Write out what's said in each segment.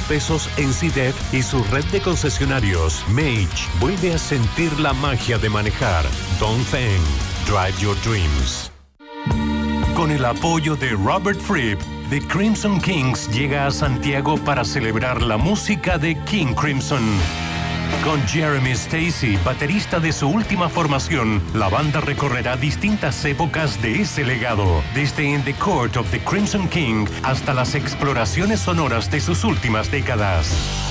pesos en CDEF y su red de concesionarios. Mage vuelve a sentir la magia de manejar. Don't think, drive your dreams. Con el apoyo de Robert Fripp, The Crimson Kings llega a Santiago para celebrar la música de King Crimson. Con Jeremy Stacy, baterista de su última formación, la banda recorrerá distintas épocas de ese legado, desde In the Court of the Crimson King hasta las exploraciones sonoras de sus últimas décadas.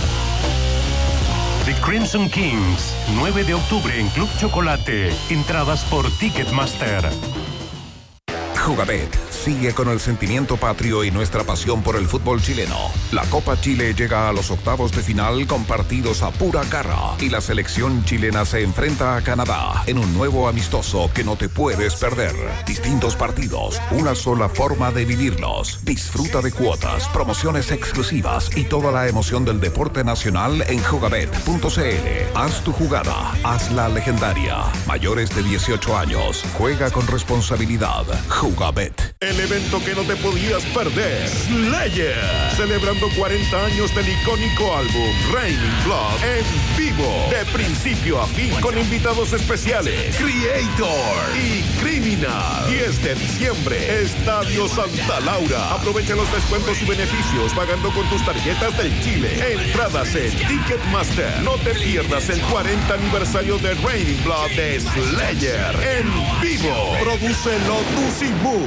The Crimson Kings, 9 de octubre en Club Chocolate. Entradas por Ticketmaster. Jugabet sigue con el sentimiento patrio y nuestra pasión por el fútbol chileno. La Copa Chile llega a los octavos de final con partidos a pura garra y la selección chilena se enfrenta a Canadá en un nuevo amistoso que no te puedes perder. Distintos partidos, una sola forma de vivirlos. Disfruta de cuotas, promociones exclusivas y toda la emoción del deporte nacional en jugabet.cl. Haz tu jugada, hazla legendaria. Mayores de 18 años, juega con responsabilidad. Jugabet. El evento que no te podías perder. Slayer. Celebrando 40 años del icónico álbum Raining Blood en vivo. De principio a fin con invitados especiales. Creator y Criminal. 10 de diciembre. Estadio Santa Laura. Aprovecha los descuentos y beneficios pagando con tus tarjetas del Chile. Entradas en Ticketmaster. No te pierdas el 40 aniversario de Raining Blood de Slayer en vivo. Produce Lotus y Mood.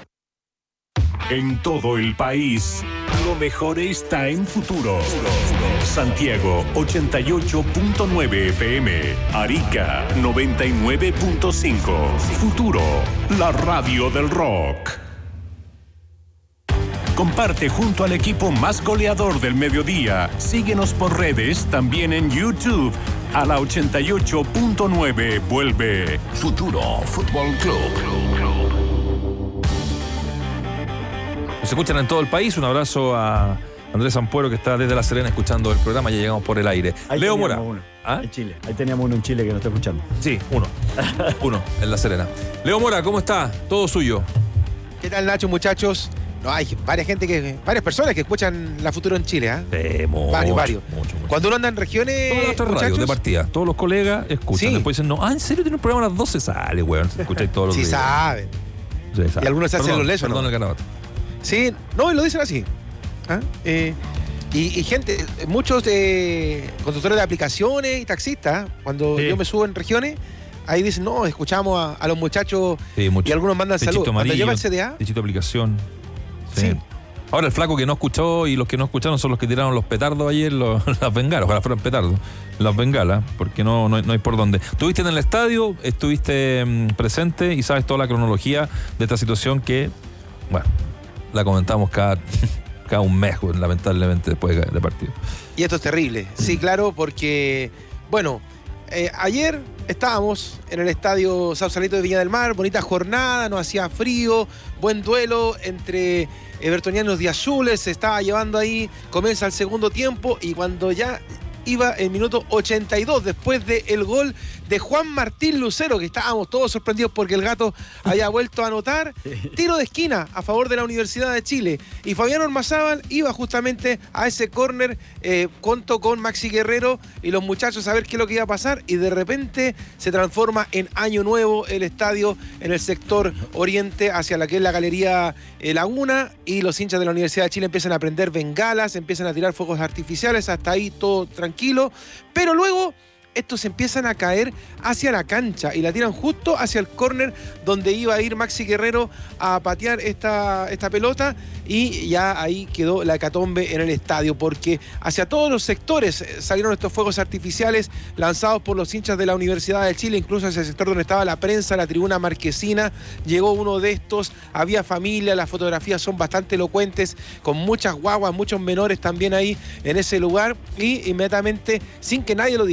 En todo el país, lo mejor está en Futuro. Santiago 88.9 FM, Arica 99.5. Futuro, la radio del rock. Comparte junto al equipo más goleador del mediodía. Síguenos por redes, también en YouTube. A la 88.9 vuelve Futuro Fútbol Club. Nos escuchan en todo el país. Un abrazo a Andrés Ampuero, que está desde La Serena escuchando el programa. Ya llegamos por el aire. Ahí Leo Mora. Uno. En Chile. Ahí teníamos uno en Chile que nos está escuchando. Sí, uno. Uno en La Serena. Leo Mora, ¿cómo está? Todo suyo. ¿Qué tal, Nacho, muchachos? No, hay varias personas que escuchan La Futuro en Chile, ¿eh? Varios. Mucho. Cuando uno anda en regiones, todas las otras radios de partida, todos los colegas escuchan. Sí. Después dicen, no, ¿en serio tiene un programa a las 12? Sale, weón. Escucháis todos los días. Saben. Sí, sabe. Y algunos se hacen los lesos, Perdón ¿no? el garabato. Sí, no, y lo dicen así. ¿Ah? Y gente, muchos conductores de aplicaciones y taxistas, cuando yo me subo en regiones, ahí dicen, no, escuchamos a los muchachos y algunos mandan saludos. Cuando lleva el CDA. Techito aplicación. Sí. Ahora el flaco que no escuchó y los que no escucharon son los que tiraron los petardos ayer, las bengalas, ojalá fueran petardos, las bengalas, porque no hay por dónde. Estuviste en el estadio, estuviste presente y sabes toda la cronología de esta situación que, bueno, la comentamos cada un mes, lamentablemente, después de partido. Y esto es terrible, sí, claro, porque, bueno, ayer estábamos en el estadio Sausalito de Viña del Mar, bonita jornada, no hacía frío, buen duelo entre evertonianos y azules, se estaba llevando ahí, comienza el segundo tiempo y cuando ya iba el minuto 82 después del gol de Juan Martín Lucero, que estábamos todos sorprendidos porque el gato había vuelto a anotar, tiro de esquina a favor de la Universidad de Chile, y Fabián Ormazábal iba justamente a ese córner, contó con Maxi Guerrero y los muchachos a ver qué es lo que iba a pasar, y de repente se transforma en año nuevo el estadio en el sector oriente hacia la que es la Galería Laguna, y los hinchas de la Universidad de Chile empiezan a prender bengalas, empiezan a tirar fuegos artificiales, hasta ahí todo tranquilo, pero luego estos empiezan a caer hacia la cancha y la tiran justo hacia el córner donde iba a ir Maxi Guerrero a patear esta pelota, y ya ahí quedó la hecatombe en el estadio, porque hacia todos los sectores salieron estos fuegos artificiales lanzados por los hinchas de la Universidad de Chile, incluso hacia el sector donde estaba la prensa, la tribuna marquesina, llegó uno de estos, había familia, las fotografías son bastante elocuentes, con muchas guaguas, muchos menores también ahí en ese lugar, y inmediatamente, sin que nadie lo dijera,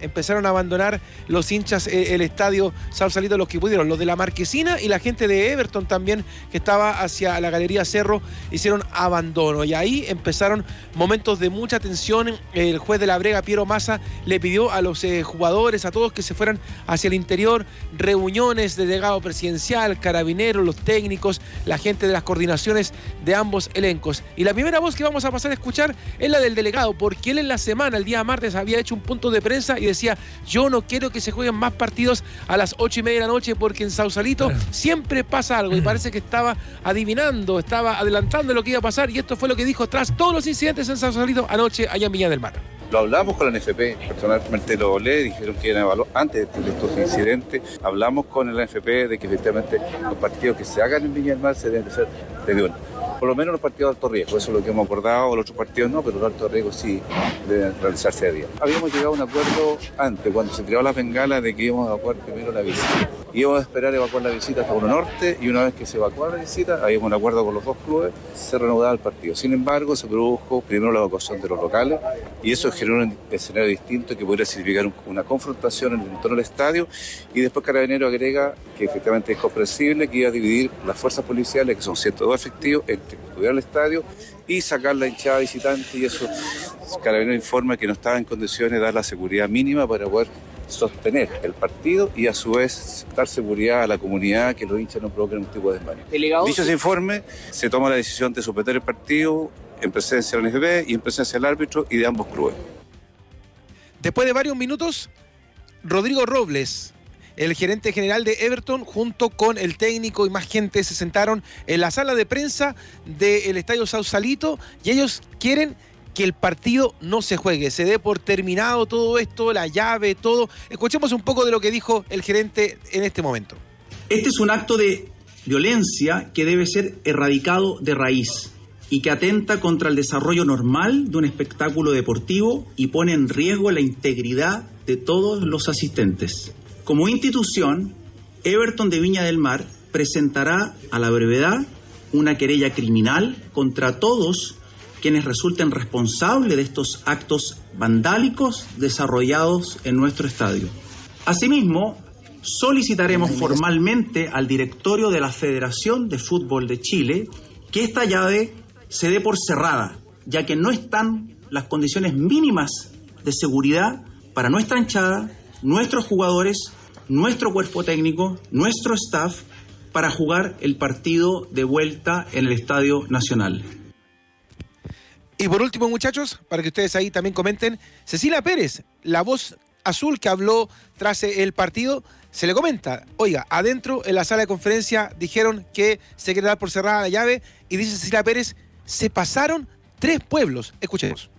empezaron a abandonar los hinchas el estadio Sausalito, los que pudieron, los de la Marquesina y la gente de Everton también, que estaba hacia la Galería Cerro, hicieron abandono. Y ahí empezaron momentos de mucha tensión. El juez de la Brega, Piero Massa, le pidió a los jugadores, a todos, que se fueran hacia el interior. Reuniones de delegado presidencial, carabineros, los técnicos, la gente de las coordinaciones de ambos elencos. Y la primera voz que vamos a pasar a escuchar es la del delegado, porque él en la semana, el día martes, había hecho un punto de prensa y decía: yo no quiero que se jueguen más partidos a las 8:30 de la noche, porque en Sausalito siempre pasa algo. Y parece que estaba adivinando, estaba adelantando lo que iba a pasar, y esto fue lo que dijo tras todos los incidentes en Sausalito anoche allá en Viña del Mar. Lo hablamos con la NFP, personalmente lo hablé, dijeron que iban a evaluar antes de estos incidentes. Hablamos con la NFP de que efectivamente los partidos que se hagan en Viña del Mar se deben de ser de diurno. Por lo menos los partidos de alto riesgo, eso es lo que hemos acordado, los otros partidos no, pero los de alto riesgo sí deben realizarse de día. Habíamos llegado a un acuerdo antes, cuando se tiró la bengala, de que íbamos a evacuar primero la visita. Íbamos a esperar evacuar la visita hasta Uno Norte, y una vez que se evacuara la visita, habíamos un acuerdo con los dos clubes, se reanudaba el partido. Sin embargo, se produjo primero la evacuación de los locales, y eso generó un escenario distinto que podría significar una confrontación en el entorno del estadio, y después Carabinero agrega que efectivamente es comprensible que iba a dividir las fuerzas policiales, que son 102 efectivos, entre custodiar el estadio y sacar la hinchada visitante, y eso Carabinero informa que no estaba en condiciones de dar la seguridad mínima para poder sostener el partido y a su vez dar seguridad a la comunidad, que los hinchas no provoquen un tipo de desmayo. Dicho ese informe, se toma la decisión de suspender el partido en presencia del NFP y en presencia del árbitro y de ambos clubes. Después de varios minutos, Rodrigo Robles, el gerente general de Everton, junto con el técnico y más gente, se sentaron en la sala de prensa del Estadio Sausalito, y ellos quieren que el partido no se juegue, se dé por terminado todo esto, la llave, todo. Escuchemos un poco de lo que dijo el gerente en este momento. Este es un acto de violencia que debe ser erradicado de raíz y que atenta contra el desarrollo normal de un espectáculo deportivo y pone en riesgo la integridad de todos los asistentes. Como institución, Everton de Viña del Mar presentará a la brevedad una querella criminal contra todos quienes resulten responsables de estos actos vandálicos desarrollados en nuestro estadio. Asimismo, solicitaremos formalmente al directorio de la Federación de Fútbol de Chile que esta llave se dé por cerrada, ya que no están las condiciones mínimas de seguridad para nuestra hinchada, nuestros jugadores, nuestro cuerpo técnico, nuestro staff, para jugar el partido de vuelta en el Estadio Nacional. Y por último, muchachos, para que ustedes ahí también comenten, Cecilia Pérez, la voz azul que habló tras el partido, se le comenta: oiga, adentro en la sala de conferencia dijeron que se quiere dar por cerrada la llave, y dice Cecilia Pérez: se pasaron 3 pueblos. Escuchemos.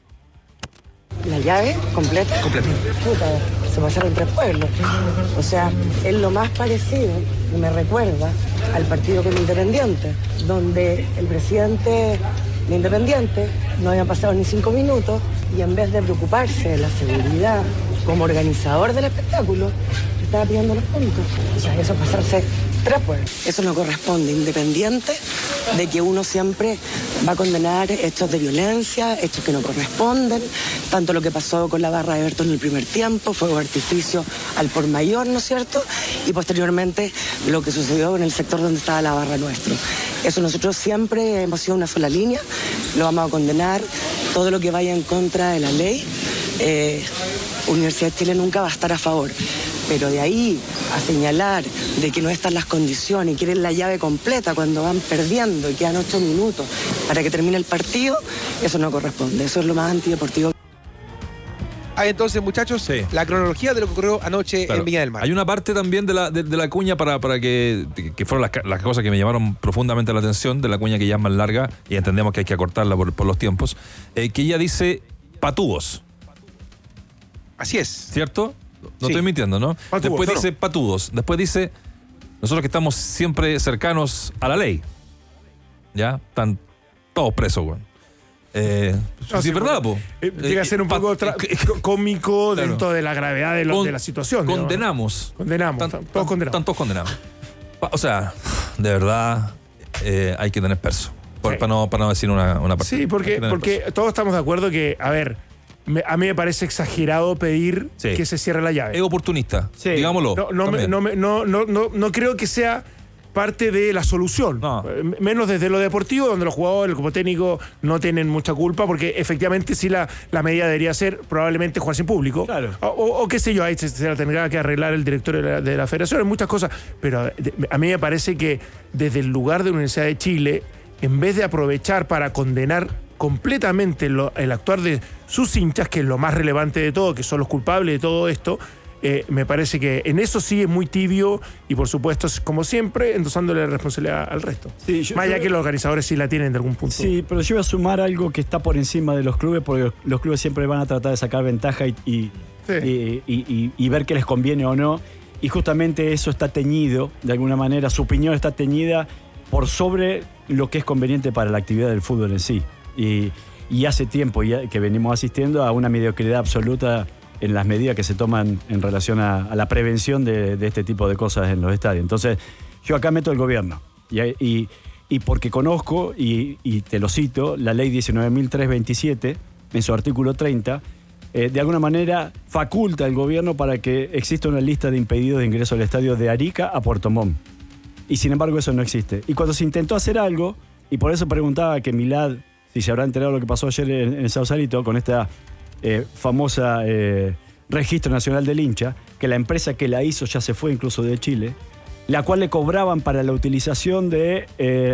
¿La llave completa? Completa. Puta, se pasaron 3 pueblos. O sea, es lo más parecido, y me recuerda al partido con Independiente, donde el presidente de Independiente no había pasado ni 5 minutos, y en vez de preocuparse de la seguridad como organizador del espectáculo, estaba pidiendo los puntos. O sea, eso es pasarse 3 pueblos. Eso no corresponde, independiente de que uno siempre va a condenar hechos de violencia, hechos que no corresponden, tanto lo que pasó con la barra de Everton en el primer tiempo, fuego de artificio al por mayor, ¿no es cierto? Y posteriormente lo que sucedió en el sector donde estaba la barra nuestro. Eso nosotros siempre hemos sido una sola línea, lo vamos a condenar, todo lo que vaya en contra de la ley. Universidad de Chile nunca va a estar a favor, pero de ahí a señalar de que no están las condiciones y quieren la llave completa cuando van perdiendo y quedan 8 minutos para que termine el partido, eso no corresponde, eso es lo más antideportivo. Ahí entonces, muchachos, sí, la cronología de lo que ocurrió anoche en Viña del Mar. Hay una parte también de la cuña para que fueron las cosas que me llamaron profundamente la atención, de la cuña que ya es más larga y entendemos que hay que acortarla por los tiempos, que ella dice patúos. Así es. ¿Cierto? No estoy mintiendo, ¿no? Patúos, después dice patudos. Después dice, nosotros que estamos siempre cercanos a la ley. ¿Ya? Están todos presos, güey. Sí, es verdad, po. Llega a ser un poco cómico, claro, dentro de la gravedad de la situación. Condenamos. Todos condenados. Están todos condenados. O sea, de verdad, hay que tener perso. Para no decir una parte. Sí, porque todos estamos de acuerdo que, a ver, a mí me parece exagerado pedir que se cierre la llave. Es oportunista, digámoslo. No creo que sea parte de la solución. Menos desde lo deportivo, donde los jugadores, como técnico, no tienen mucha culpa, porque efectivamente sí la medida debería ser probablemente jugar sin público. Claro. O qué sé yo, ahí se la tendrá que arreglar el director de la federación, en muchas cosas. Pero a mí me parece que desde el lugar de la Universidad de Chile, en vez de aprovechar para condenar completamente el actuar de sus hinchas, que es lo más relevante de todo, que son los culpables de todo esto, me parece que en eso sí es muy tibio y, por supuesto, como siempre, endosándole la responsabilidad al resto. Sí, más allá que los organizadores sí la tienen de algún punto. Sí, pero yo voy a sumar algo que está por encima de los clubes, porque los clubes siempre van a tratar de sacar ventaja y ver qué les conviene o no. Y justamente eso está teñido, de alguna manera, su opinión está teñida por sobre lo que es conveniente para la actividad del fútbol en sí. Y hace tiempo ya que venimos asistiendo a una mediocridad absoluta en las medidas que se toman en relación a la prevención de este tipo de cosas en los estadios. Entonces, yo acá meto el gobierno. Y porque conozco, y te lo cito, la ley 19.327, en su artículo 30, de alguna manera faculta al gobierno para que exista una lista de impedidos de ingreso al estadio de Arica a Puerto Montt. Y sin embargo eso no existe. Y cuando se intentó hacer algo, y por eso preguntaba que Milad, si se habrá enterado de lo que pasó ayer en Sausalito, con esta famosa Registro Nacional del Hincha, que la empresa que la hizo ya se fue incluso de Chile, la cual le cobraban para la utilización de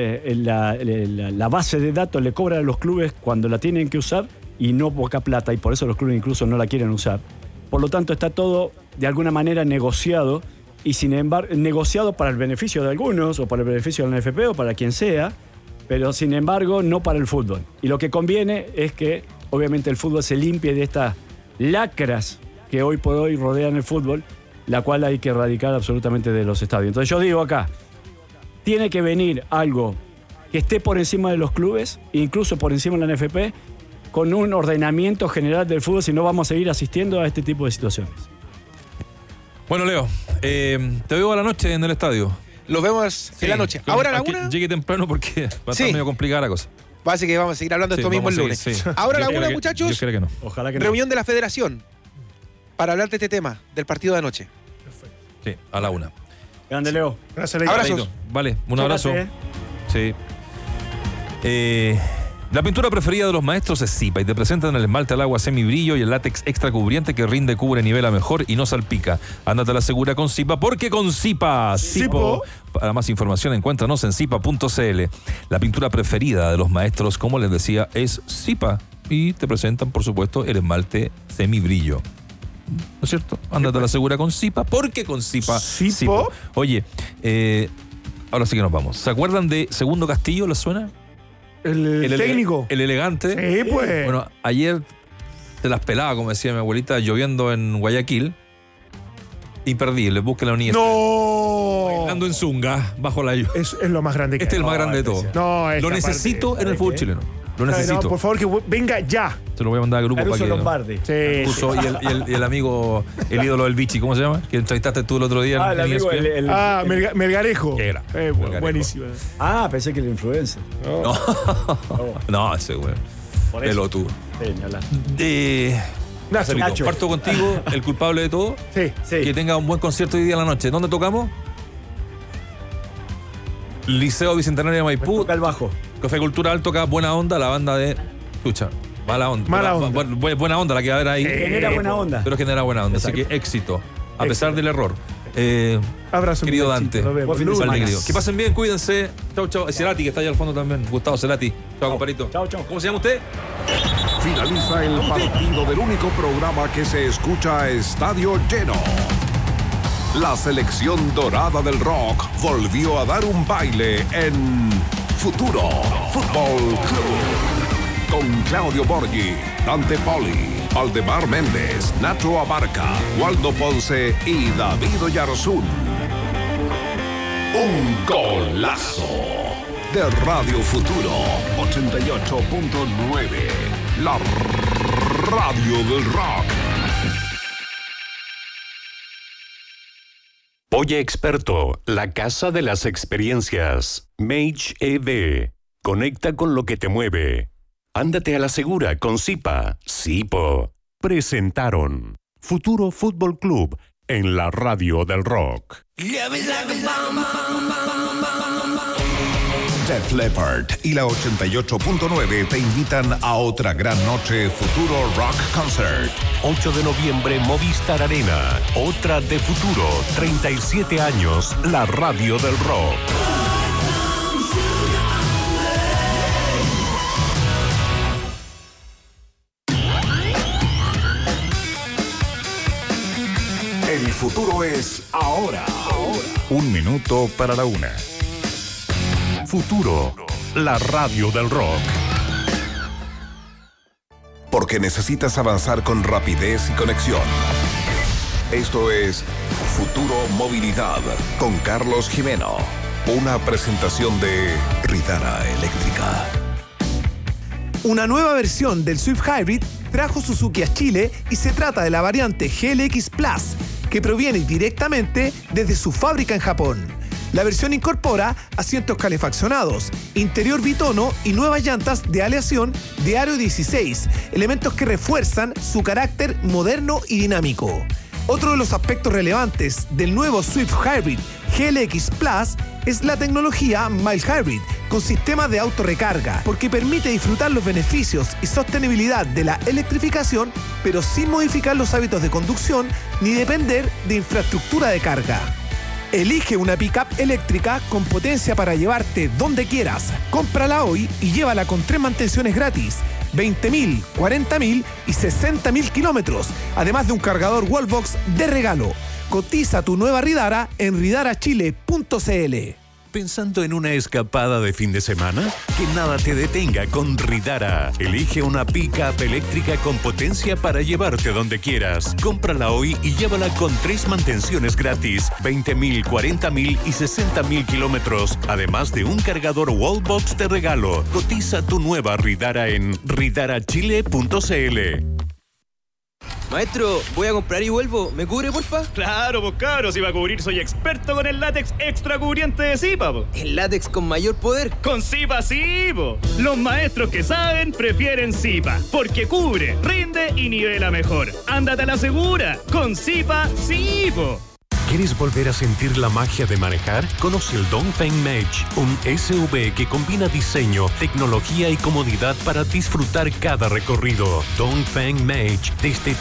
la base de datos, le cobran a los clubes cuando la tienen que usar y no poca plata, y por eso los clubes incluso no la quieren usar. Por lo tanto, está todo de alguna manera negociado, y sin embargo, negociado para el beneficio de algunos, o para el beneficio del NFP, o para quien sea, pero sin embargo no para el fútbol. Y lo que conviene es que obviamente el fútbol se limpie de estas lacras que hoy por hoy rodean el fútbol, la cual hay que erradicar absolutamente de los estadios. Entonces yo digo acá, tiene que venir algo que esté por encima de los clubes, incluso por encima de la NFP, con un ordenamiento general del fútbol, si no vamos a seguir asistiendo a este tipo de situaciones. Bueno, Leo, te veo a la noche en el estadio. Los vemos en la noche. Ahora a la 1. Llegue temprano porque va a estar medio complicada la cosa. Parece que vamos a seguir hablando de esto mismo el lunes. Ahora a la 1, muchachos. Yo creo que no. Ojalá que no. Reunión de la federación para hablar de este tema, del partido de anoche. Perfecto. Sí, a la 1. Grande, Leo. Gracias, Abrazos. Vale, un abrazo. Sí. La pintura preferida de los maestros es Zipa y te presentan el esmalte al agua semibrillo y el látex extra cubriente que rinde, cubre, nivela mejor y no salpica. Ándate a la segura con Zipa, porque con Zipa. Zipo. Para más información encuéntranos en zipa.cl. La pintura preferida de los maestros, como les decía, es Zipa y te presentan, por supuesto, el esmalte semibrillo. ¿No es cierto? Ándate a la segura con Zipa, porque con Zipa. Zipo. Oye, ahora sí que nos vamos. ¿Se acuerdan de Segundo Castillo? ¿Les suena? El técnico. El elegante. Sí, pues. Bueno, ayer te las pelaba, como decía mi abuelita, lloviendo en Guayaquil. Imperdible, busquen la unidad. ¡No! Ando en zunga, bajo la lluvia. Es lo más grande que Este es el más grande de todo. No, lo necesito en el fútbol chileno. Lo necesito. No, por favor, que venga ya. Se lo voy a mandar al grupo Caruso para que Lombardi. Sí. puso, y el amigo, el ídolo del Vichy, ¿cómo se llama? Que entrevistaste tú el otro día. El amigo, Melgarejo. ¿Qué era? Buenísimo. Pensé que el influencer. No, ese güey. Pelotudo. Nacho. Parto contigo, el culpable de todo. Sí. Que tenga un buen concierto hoy día en la noche. ¿Dónde tocamos? Liceo Bicentenario de Maipú. Toca el bajo. Café Cultural toca Buena Onda, la banda de... Escucha, mala onda. Buena onda la que va a haber ahí. Genera buena onda. Pero genera buena onda. Exacto. Así que éxito, a pesar del error. Abrazo, querido Dante. Buen fin de semana. Que pasen bien, cuídense. Chau. Cerati, que está allá al fondo también. Gustavo Cerati. Chau, compadrito. Chau. ¿Cómo se llama usted? Finaliza el partido del único programa que se escucha a estadio lleno. La selección dorada del rock volvió a dar un baile en Futuro Fútbol Club. Con Claudio Borghi, Dante Poli, Valdemar Méndez, Nacho Abarca, Waldo Ponce y David Oyarzún. Un golazo de Radio Futuro 88.9. La radio del rock. Oye Experto, la casa de las experiencias. Mage EV. Conecta con lo que te mueve. Ándate a la segura con Zipa. Zipo. presentaron Futuro Fútbol Club en la radio del rock. Def Leppard y la 88.9 te invitan a otra gran noche Futuro Rock Concert. 8 de noviembre, Movistar Arena. Otra de Futuro. 37 años, la radio del rock. El futuro es ahora. 1 minuto para la 1. Futuro, la radio del rock. Porque necesitas avanzar con rapidez y conexión. Esto es Futuro Movilidad con Carlos Jimeno. Una presentación de Ridara Eléctrica. Una nueva versión del Swift Hybrid trajo Suzuki a Chile y se trata de la variante GLX Plus, que proviene directamente desde su fábrica en Japón. La versión incorpora asientos calefaccionados, interior bitono y nuevas llantas de aleación de aro 16, elementos que refuerzan su carácter moderno y dinámico. Otro de los aspectos relevantes del nuevo Swift Hybrid GLX Plus es la tecnología Mild Hybrid con sistema de autorrecarga, porque permite disfrutar los beneficios y sostenibilidad de la electrificación, pero sin modificar los hábitos de conducción ni depender de infraestructura de carga. Elige una pickup eléctrica con potencia para llevarte donde quieras. Cómprala hoy y llévala con 3 mantenciones gratis, 20.000, 40.000 y 60.000 kilómetros, además de un cargador Wallbox de regalo. Cotiza tu nueva Ridara en ridarachile.cl. ¿Pensando en una escapada de fin de semana? Que nada te detenga con Ridara. Elige una pick-up eléctrica con potencia para llevarte donde quieras. Cómprala hoy y llévala con 3 mantenciones gratis, 20.000, 40.000 y 60.000 kilómetros, además de un cargador Wallbox de regalo. Cotiza tu nueva Ridara en ridarachile.cl. Maestro, voy a comprar y vuelvo. ¿Me cubre, porfa? Claro, pues cabros, si va a cubrir soy experto con el látex extra cubriente de Zipa, po. ¿El látex con mayor poder? Con Zipa sí, po. Los maestros que saben prefieren Zipa, porque cubre, rinde y nivela mejor. Ándate a la segura, con Zipa sí, po. ¿Quieres volver a sentir la magia de manejar? Conoce el Dongfeng Mage, un SUV que combina diseño, tecnología y comodidad para disfrutar cada recorrido. Dongfeng Mage, desde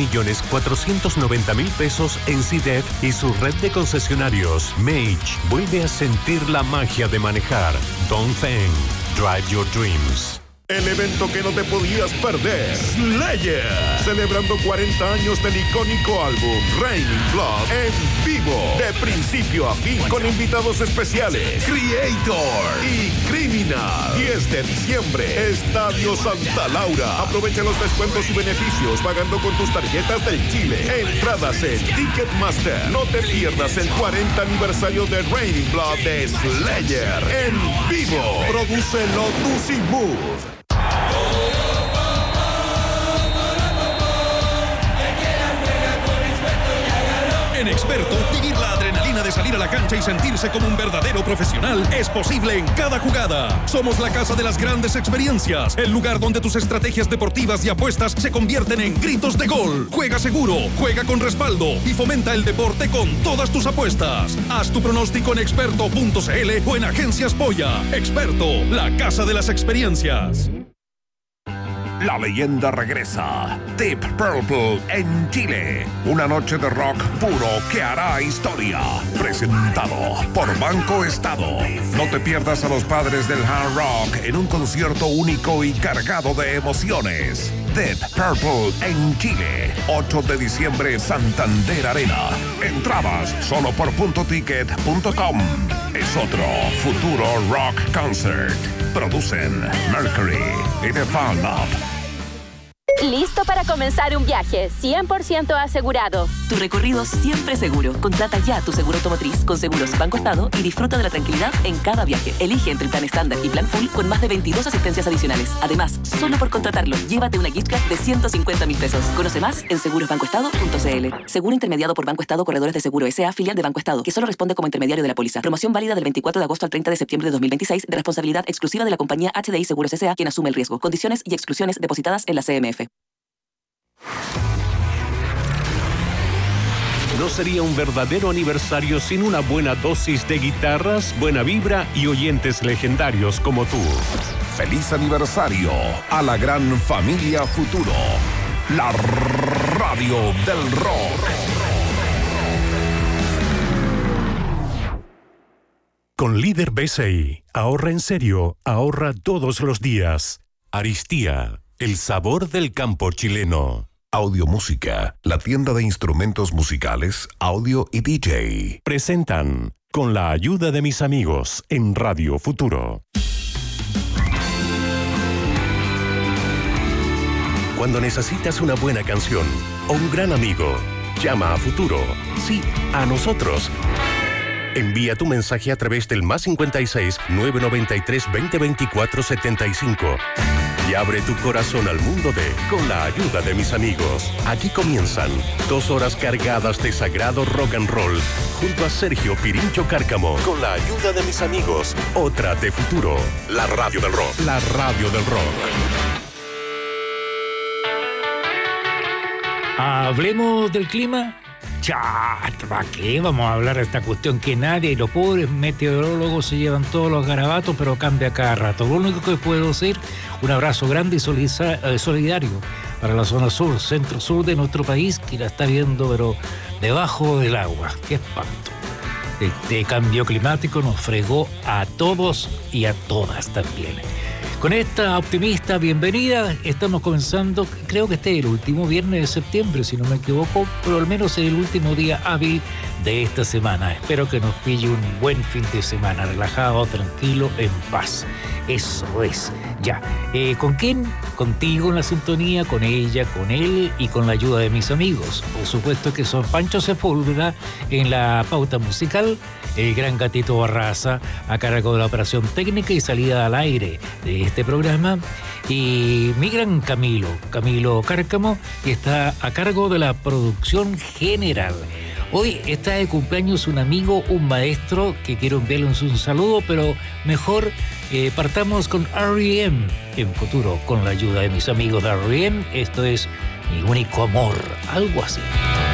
13.490.000 pesos en CIDEF y su red de concesionarios. Mage, vuelve a sentir la magia de manejar. Dongfeng, drive your dreams. El evento que no te podías perder, Slayer, celebrando 40 años del icónico álbum Raining Blood en vivo, de principio a fin, con invitados especiales, Creator y Criminal. 10 de diciembre, Estadio Santa Laura. Aprovecha los descuentos y beneficios pagando con tus tarjetas del Chile. Entradas en Ticketmaster. No te pierdas el 40 aniversario de Raining Blood de Slayer en vivo. Produce Lotus y Mood. En Experto, vivir la adrenalina de salir a la cancha y sentirse como un verdadero profesional es posible en cada jugada. Somos la casa de las grandes experiencias, el lugar donde tus estrategias deportivas y apuestas se convierten en gritos de gol. Juega seguro, juega con respaldo y fomenta el deporte con todas tus apuestas. Haz tu pronóstico en experto.cl o en Agencias Polla. Experto, la casa de las experiencias. La leyenda regresa. Deep Purple en Chile. Una noche de rock puro que hará historia. Presentado por Banco Estado. No te pierdas a los padres del hard rock en un concierto único y cargado de emociones. Deep Purple en Chile. 8 de diciembre, Santander Arena. Entradas solo por puntoticket.com. Es otro Futuro Rock Concert. Producen Mercury y The Fan Up. Listo para comenzar un viaje 100% asegurado. Tu recorrido siempre seguro. Contrata ya tu seguro automotriz con Seguros Banco Estado y disfruta de la tranquilidad en cada viaje. Elige entre el plan estándar y plan full con más de 22 asistencias adicionales. Además, solo por contratarlo, llévate una gift card de 150.000 pesos. Conoce más en segurosbancoestado.cl. Seguro intermediado por Banco Estado Corredores de Seguro S.A., filial de Banco Estado, que solo responde como intermediario de la póliza. Promoción válida del 24 de agosto al 30 de septiembre de 2026, de responsabilidad exclusiva de la compañía HDI Seguros S.A., quien asume el riesgo. Condiciones y exclusiones depositadas en la CMF. no sería un verdadero aniversario sin una buena dosis de guitarras, buena vibra y oyentes legendarios como tú. Feliz aniversario a la gran familia Futuro, la radio del rock. Con Líder BCI, ahorra en serio, ahorra todos los días. Aristía, el sabor del campo chileno. Audiomúsica, la tienda de instrumentos musicales, audio y DJ. Presentan Con la ayuda de mis amigos en Radio Futuro. Cuando necesitas una buena canción o un gran amigo, llama a Futuro. Sí, a nosotros. Envía tu mensaje a través del +56 993 2024 75 y abre tu corazón al mundo de Con la ayuda de mis amigos. Aquí comienzan 2 horas cargadas de sagrado rock and roll junto a Sergio Pirincho Cárcamo. Con la ayuda de mis amigos, otra de Futuro, la radio del rock. La radio del rock. Hablemos del clima. ¿Para qué vamos a hablar de esta cuestión que nadie, los pobres meteorólogos se llevan todos los garabatos, pero cambia cada rato? Lo único que puedo decir, un abrazo grande y solidario para la zona sur, centro-sur de nuestro país, que la está viendo, pero debajo del agua. ¡Qué espanto! Este cambio climático nos fregó a todos y a todas también. Con esta optimista bienvenida estamos comenzando, creo que este es el último viernes de septiembre, si no me equivoco, pero al menos es el último día hábil de esta semana. Espero que nos pille un buen fin de semana, relajado, tranquilo, en paz. Eso es. Ya. ¿Con quién? Contigo en la sintonía, con ella, con él y con la ayuda de mis amigos. Por supuesto que son Pancho Sepúlveda en la pauta musical, el gran Gatito Barraza a cargo de la operación técnica y salida al aire de este programa, y mi gran Camilo Cárcamo, que está a cargo de la producción general. Hoy está de cumpleaños un amigo, un maestro, que quiero enviarle un saludo, pero mejor partamos con R.E.M. en Futuro, con la ayuda de mis amigos de R.E.M. Esto es Mi Único Amor, algo así.